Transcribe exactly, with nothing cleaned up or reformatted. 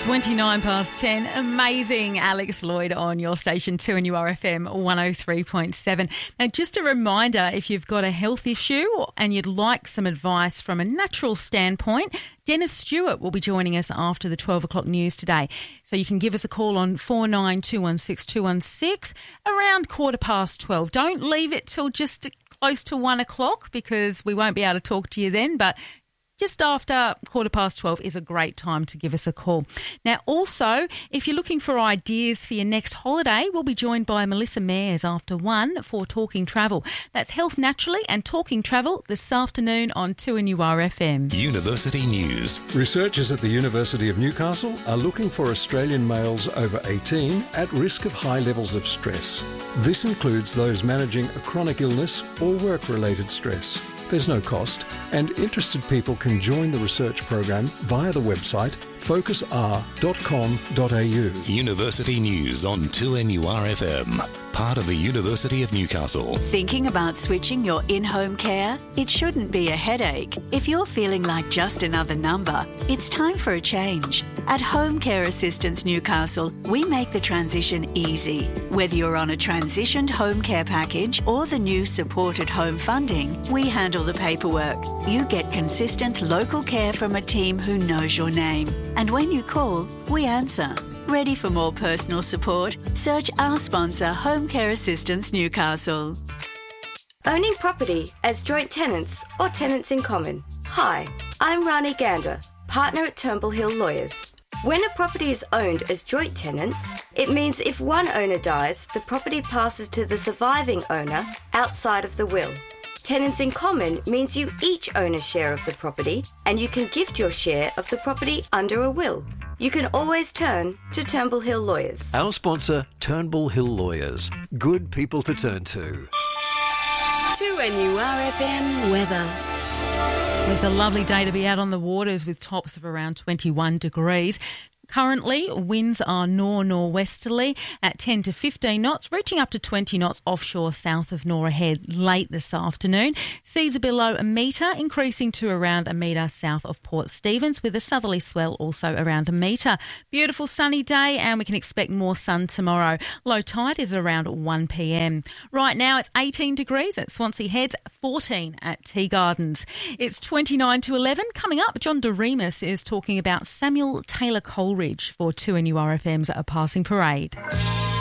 twenty-nine past ten. Amazing Alex Lloyd on your station two and U R F M one oh three point seven. Now, just a reminder, if you've got a health issue and you'd like some advice from a natural standpoint, Dennis Stewart will be joining us after the twelve o'clock news today. So you can give us a call on four nine two one six two one six around quarter past twelve. Don't leave it till just close to one o'clock because we won't be able to talk to you then, but just after quarter past twelve is a great time to give us a call. Now, also, if you're looking for ideas for your next holiday, we'll be joined by Melissa Mayers after one for Talking Travel. That's Health Naturally and Talking Travel this afternoon on two and U R F M. University News. Researchers at the University of Newcastle are looking for Australian males over eighteen at risk of high levels of stress. This includes those managing a chronic illness or work-related stress. There's no cost, and interested people can join the research program via the website focus r dot com dot a u. University News on two N U R F M, part of the University of Newcastle. Thinking about switching your in-home care? It shouldn't be a headache. If you're feeling like just another number, it's time for a change. At Home Care Assistance Newcastle, we make the transition easy. Whether you're on a transitioned home care package or the new supported home funding, we handle the paperwork. You get consistent local care from a team who knows your name. And when you call, we answer. Ready for more personal support? Search our sponsor, Home Care Assistance Newcastle. Owning property as joint tenants or tenants in common. Hi, I'm Rani Gander, partner at Turnbull Hill Lawyers. When a property is owned as joint tenants, it means if one owner dies, the property passes to the surviving owner outside of the will. Tenants in common means you each own a share of the property and you can gift your share of the property under a will. You can always turn to Turnbull Hill Lawyers. Our sponsor, Turnbull Hill Lawyers. Good people to turn to. two N U R F M weather. It's a lovely day to be out on the waters with tops of around twenty-one degrees. Currently, winds are nor-norwesterly at ten to fifteen knots, reaching up to twenty knots offshore south of Nora Head late this afternoon. Seas are below a metre, increasing to around a metre south of Port Stephens, with a southerly swell also around a metre. Beautiful sunny day, and we can expect more sun tomorrow. Low tide is around one p m. Right now, it's eighteen degrees at Swansea Heads, fourteen at Tea Gardens. It's twenty-nine to eleven. Coming up, John DeRemus is talking about Samuel Taylor Coleridge for two N U R F M's A Passing Parade.